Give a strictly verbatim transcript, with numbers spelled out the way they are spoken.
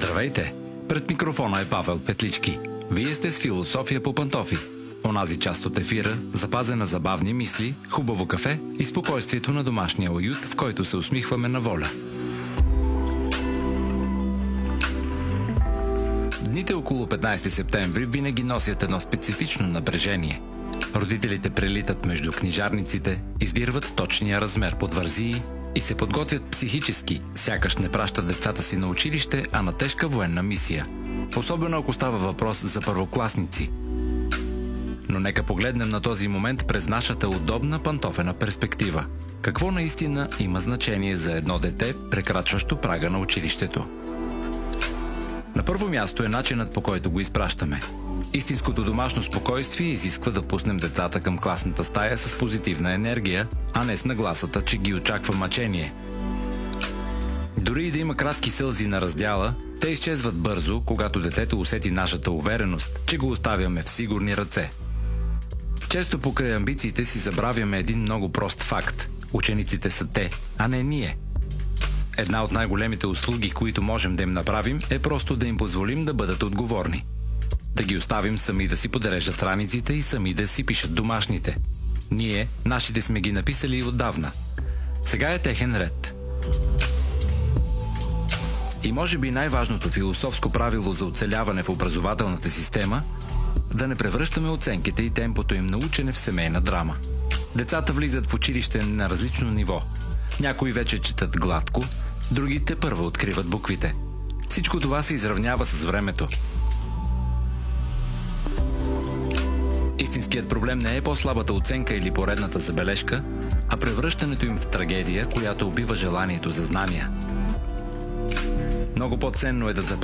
Здравейте! Пред микрофона е Павел Петлички. Вие сте с Философия по пантофи. Онази част от ефира, запазена забавни мисли, хубаво кафе и спокойствието на домашния уют, в който се усмихваме на воля. Дните около петнайсети септември винаги носят едно специфично напрежение. Родителите прелитат между книжарниците, издирват точния размер под вързии и се подготвят психически, сякаш не пращат децата си на училище, а на тежка военна мисия. Особено ако става въпрос за първокласници. Но нека погледнем на този момент през нашата удобна пантофена перспектива. Какво наистина има значение за едно дете, прекрачващо прага на училището? На първо място е начинът, по който го изпращаме. Истинското домашно спокойствие изисква да пуснем децата към класната стая с позитивна енергия, а не с нагласата, че ги очаква мъчение. Дори и да има кратки сълзи на раздяла, те изчезват бързо, когато детето усети нашата увереност, че го оставяме в сигурни ръце. Често покрай амбициите си забравяме един много прост факт. Учениците са те, а не ние. Една от най-големите услуги, които можем да им направим, е просто да им позволим да бъдат отговорни. Да ги оставим сами да си подреждат раниците и сами да си пишат домашните. Ние, нашите, сме ги написали и отдавна. Сега е техен ред. И може би най-важното философско правило за оцеляване в образователната система – да не превръщаме оценките и темпото им на учене в семейна драма. Децата влизат в училище на различно ниво. Някои вече четат гладко, другите първо откриват буквите. Всичко това се изравнява с времето. Истинският проблем не е по-слабата оценка или поредната забележка, а превръщането им в трагедия, която убива желанието за знания. Много по-ценно е да запазим